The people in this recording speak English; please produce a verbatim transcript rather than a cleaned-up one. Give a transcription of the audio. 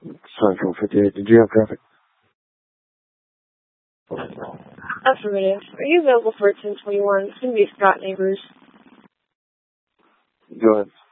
Central fifty-eight. Did you have traffic? Affirmative. Are you available for ten twenty-one? Cindy Scott Neighbors. Go ahead.